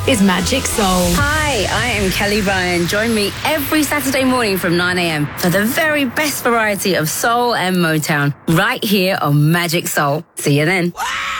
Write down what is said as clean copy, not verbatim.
is Magic Soul. Hi, I am Kelly Bryan. Join me every Saturday morning from 9 a.m. for the very best variety of soul and Motown right here on Magic Soul. See you then.